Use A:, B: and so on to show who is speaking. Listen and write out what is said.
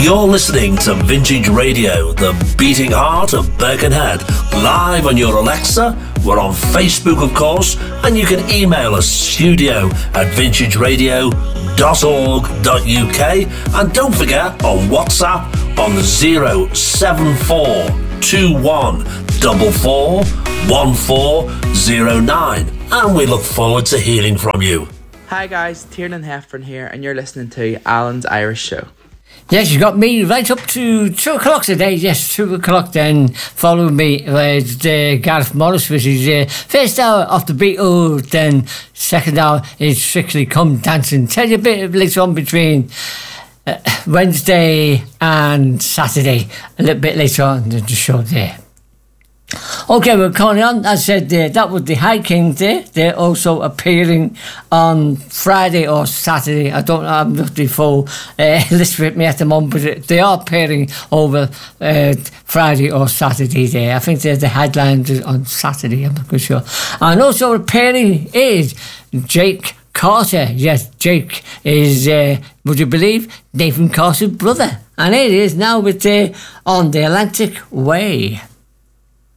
A: You're listening to Vintage Radio, the beating heart of Birkenhead. Live on your Alexa. We're on Facebook, of course, and you can email us studio@vintageradio.org.uk, and don't forget on WhatsApp on 07441441409, and we look forward to hearing from you.
B: Hi guys, Tiernan Heffron here, and you're listening to Alan's Irish Show.
C: Yes, you got me right up to 2 o'clock today. Yes, 2 o'clock then. Follow me with Gareth Morris with his first hour of the Beatles. Then second hour is Strictly Come Dancing. Tell you a bit later on between Wednesday and Saturday. A little bit later on in the show there. Okay, we're coming on. As I said, that was the High Kings there. They're also appearing on Friday or Saturday. I don't know, I'm not the full list with me at the moment, but they are appearing over Friday or Saturday there. I think they're the headlines on Saturday, I'm not quite sure. And also appearing is Jake Carter. Yes, Jake is, would you believe, Nathan Carter's brother. And it is now with On the Atlantic Way.